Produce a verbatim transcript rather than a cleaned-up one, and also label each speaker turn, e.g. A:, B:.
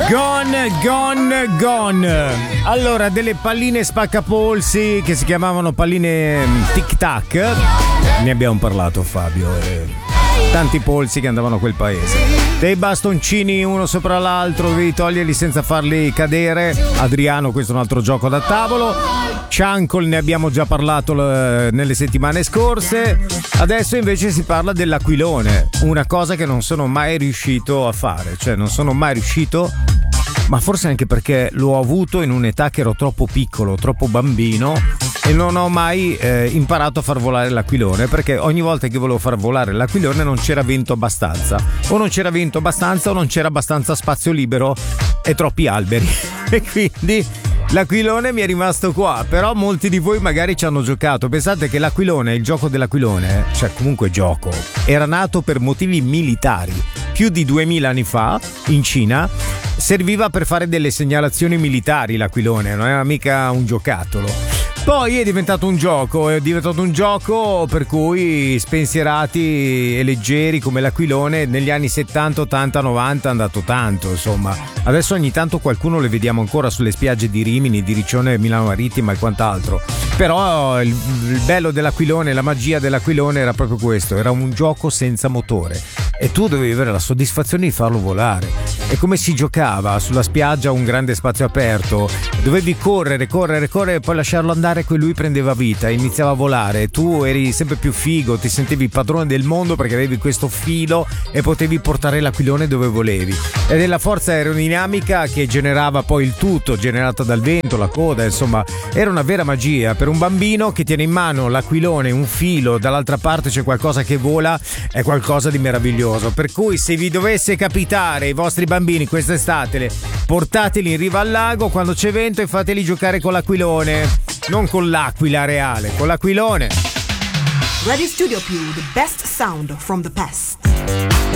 A: Gone, gone, gone. Allora, delle palline spaccapolsi che si chiamavano palline tic tac, ne abbiamo parlato, Fabio, eh. Tanti polsi che andavano a quel paese, dei bastoncini uno sopra l'altro, dovevi toglierli senza farli cadere. Adriano, questo è un altro gioco da tavolo. Ciancol, ne abbiamo già parlato l- nelle settimane scorse. Adesso invece si parla dell'aquilone, una cosa che non sono mai riuscito a fare, cioè non sono mai riuscito, ma forse anche perché l'ho avuto in un'età che ero troppo piccolo, troppo bambino, e non ho mai eh, imparato a far volare l'aquilone, perché ogni volta che volevo far volare l'aquilone non c'era vento abbastanza, o non c'era vento abbastanza o non c'era abbastanza spazio libero e troppi alberi e quindi l'aquilone mi è rimasto qua. Però molti di voi magari ci hanno giocato. Pensate che l'aquilone, il gioco dell'aquilone, cioè comunque gioco, era nato per motivi militari. Più di duemila anni fa, in Cina, serviva per fare delle segnalazioni militari l'aquilone, non era mica un giocattolo. Poi è diventato un gioco, è diventato un gioco per cui spensierati e leggeri come l'aquilone negli anni settanta, ottanta, novanta è andato tanto, insomma. Adesso ogni tanto qualcuno le vediamo ancora sulle spiagge di Rimini, di Riccione, Milano Marittima e quant'altro. Però il, il bello dell'aquilone, la magia dell'aquilone era proprio questo, era un gioco senza motore e tu dovevi avere la soddisfazione di farlo volare. E come si giocava sulla spiaggia, un grande spazio aperto, dovevi correre, correre, correre e poi lasciarlo andare, che lui prendeva vita, iniziava a volare, tu eri sempre più figo, ti sentivi padrone del mondo perché avevi questo filo e potevi portare l'aquilone dove volevi. Ed è la forza aerodinamica che generava poi il tutto, generata dal vento, la coda, insomma, era una vera magia. Per un bambino che tiene in mano l'aquilone, un filo, dall'altra parte c'è qualcosa che vola, è qualcosa di meraviglioso. Per cui se vi dovesse capitare i vostri bambini quest'estate, portateli in riva al lago quando c'è vento e fateli giocare con l'aquilone, non con l'aquila reale, con l'aquilone.
B: Radio Studio Più, the best sound from the past.